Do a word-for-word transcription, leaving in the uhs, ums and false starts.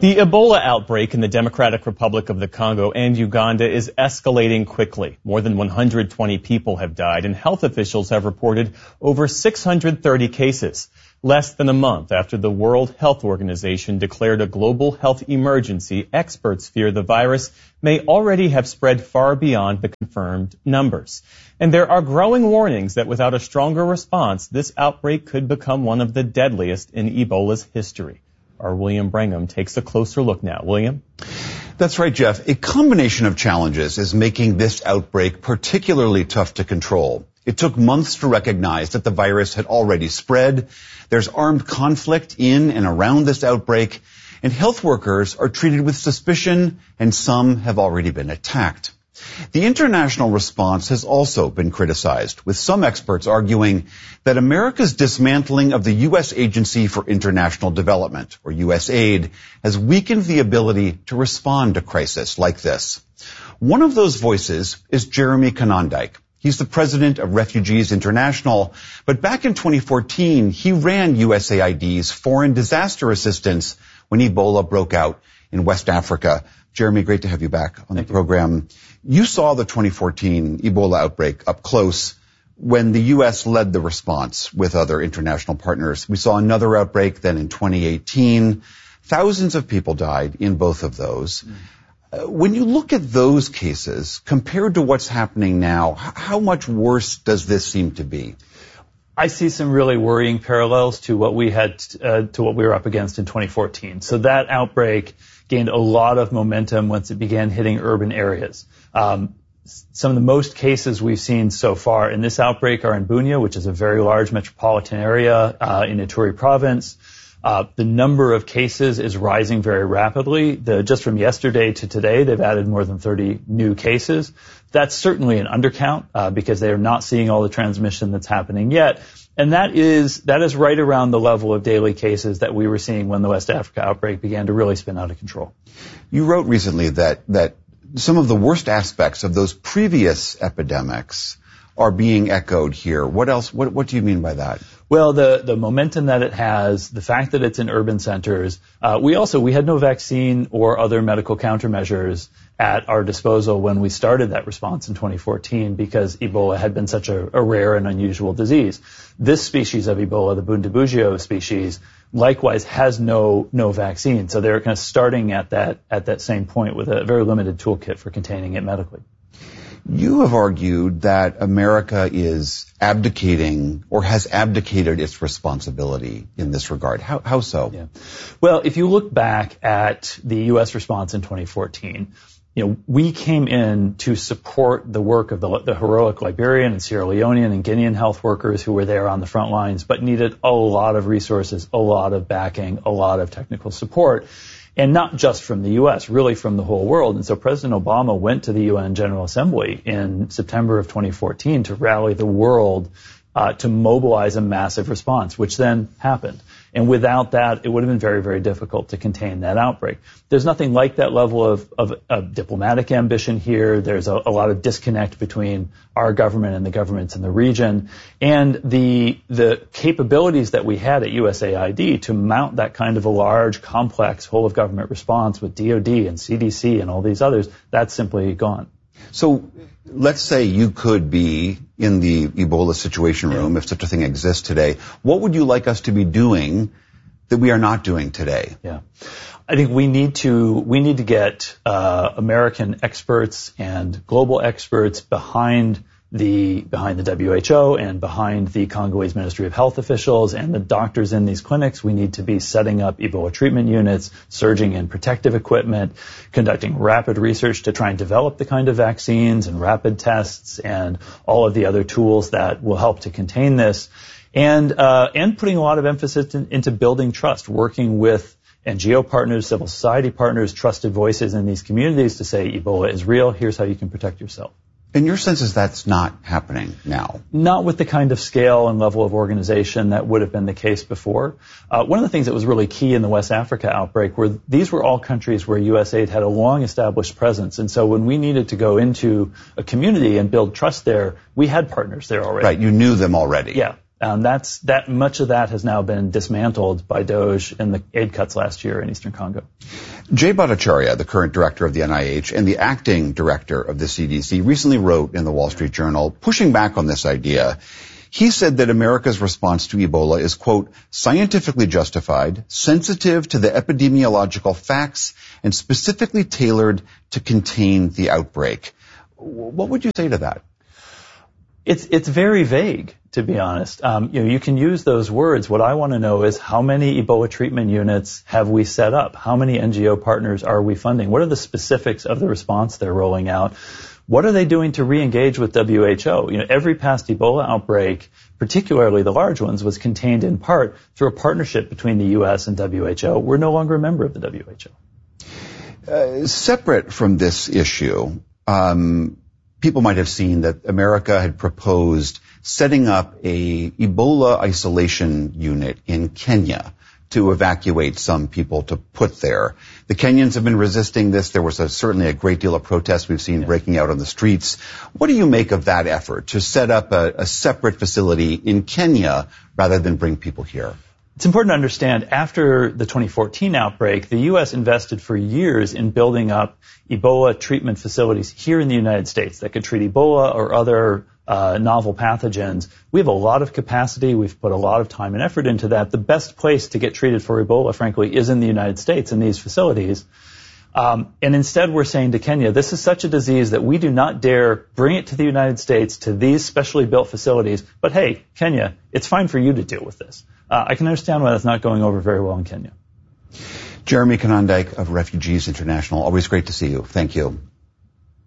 The Ebola outbreak in the Democratic Republic of the Congo and Uganda is escalating quickly. More than one hundred twenty people have died, and health officials have reported over six hundred thirty cases. Less than a month after the World Health Organization declared a global health emergency, experts fear the virus may already have spread far beyond the confirmed numbers. And there are growing warnings that without a stronger response, this outbreak could become one of the deadliest in Ebola's history. Our William Brangham takes a closer look now. William? That's right, Jeff. A combination of challenges is making this outbreak particularly tough to control. It took months to recognize that the virus had already spread. There's armed conflict in and around this outbreak, and health workers are treated with suspicion, and some have already been attacked. The international response has also been criticized, with some experts arguing that America's dismantling of the U S Agency for International Development, or U S A I D, has weakened the ability to respond to crisis like this. One of those voices is Jeremy Konyndyk. He's the president of Refugees International, but back in twenty fourteen, he ran U S A I D's foreign disaster assistance when Ebola broke out in West Africa. Jeremy, great to have you back on Thank the program. You. you saw the twenty fourteen Ebola outbreak up close when the U S led the response with other international partners. We saw another outbreak then in twenty eighteen. Thousands of people died in both of those. Mm. Uh, when you look at those cases, compared to what's happening now, how much worse does this seem to be? I see some really worrying parallels to what we had, uh, to what we were up against in twenty fourteen. So that outbreak gained a lot of momentum once it began hitting urban areas. Um, some of the most cases we've seen so far in this outbreak are in Bunia, which is a very large metropolitan area uh, in Ituri province. Uh, the number of cases is rising very rapidly. The, just from yesterday to today, they've added more than thirty new cases. That's certainly an undercount uh, because they are not seeing all the transmission that's happening yet. And that is that is right around the level of daily cases that we were seeing when the West Africa outbreak began to really spin out of control. You wrote recently that that some of the worst aspects of those previous epidemics are being echoed here. What else? What, what do you mean by that? Well, the, the momentum that it has, the fact that it's in urban centers. Uh, we also, we had no vaccine or other medical countermeasures at our disposal when we started that response in twenty fourteen because Ebola had been such a, a rare and unusual disease. This species of Ebola, the Bundibugyo species, likewise has no, no vaccine. So they're kind of starting at that, at that same point with a very limited toolkit for containing it medically. You have argued that America is abdicating or has abdicated its responsibility in this regard. How, how so? Yeah. Well, if you look back at the U S response in twenty fourteen, you know, we came in to support the work of the, the heroic Liberian and Sierra Leonean and Guinean health workers who were there on the front lines, but needed a lot of resources, a lot of backing, a lot of technical support. And not just from the U S, really from the whole world. And so President Obama went to the U N General Assembly in September of twenty fourteen to rally the world uh, to mobilize a massive response, which then happened. And without that, it would have been very, very difficult to contain that outbreak. There's nothing like that level of, of, of diplomatic ambition here. There's a, a lot of disconnect between our government and the governments in the region. And the, the capabilities that we had at U S A I D to mount that kind of a large, complex whole-of-government response with D O D and C D C and all these others, that's simply gone. So let's say you could be in the Ebola Situation Room, if such a thing exists today. What would you like us to be doing that we are not doing today? Yeah. I think we need to we need to get uh, American experts and global experts behind the behind the W H O and behind the Congolese Ministry of Health officials and the doctors in these clinics. We need to be setting up Ebola treatment units, surging in protective equipment, conducting rapid research to try and develop the kind of vaccines and rapid tests and all of the other tools that will help to contain this, and uh, and putting a lot of emphasis in, into building trust, working with N G O partners, civil society partners, trusted voices in these communities to say Ebola is real. Here's how you can protect yourself. And your sense is that's not happening now? Not with the kind of scale and level of organization that would have been the case before. Uh, one of the things that was really key in the West Africa outbreak were these were all countries where U S A I D had a long established presence. And so when we needed to go into a community and build trust there, we had partners there already. Right, you knew them already. Yeah. Um, that's that much of that has now been dismantled by Doge and the aid cuts last year in Eastern Congo. Jay Bhattacharya, the current director of the N I H and the acting director of the C D C, recently wrote in the Wall Street Journal, pushing back on this idea. He said that America's response to Ebola is, quote, scientifically justified, sensitive to the epidemiological facts, and specifically tailored to contain the outbreak. What would you say to that? It's it's very vague, to be honest. Um, you know, you can use those words. What I want to know is how many Ebola treatment units have we set up? How many N G O partners are we funding? What are the specifics of the response they're rolling out? What are they doing to re-engage with W H O? You know, every past Ebola outbreak, particularly the large ones, was contained in part through a partnership between the U S and W H O. We're no longer a member of the W H O. Uh, separate from this issue, um, people might have seen that America had proposed setting up a Ebola isolation unit in Kenya to evacuate some people to put there. The Kenyans have been resisting this. There was a, certainly a great deal of protest we've seen breaking out on the streets. What do you make of that effort to set up a, a separate facility in Kenya rather than bring people here? It's important to understand, after the twenty fourteen outbreak, the U S invested for years in building up Ebola treatment facilities here in the United States that could treat Ebola or other uh, novel pathogens. We have a lot of capacity. We've put a lot of time and effort into that. The best place to get treated for Ebola, frankly, is in the United States in these facilities. Um, and instead, we're saying to Kenya, this is such a disease that we do not dare bring it to the United States, to these specially built facilities. But hey, Kenya, it's fine for you to deal with this. Uh, I can understand why that's not going over very well in Kenya. Jeremy Konyndyk of Refugees International, always great to see you. Thank you.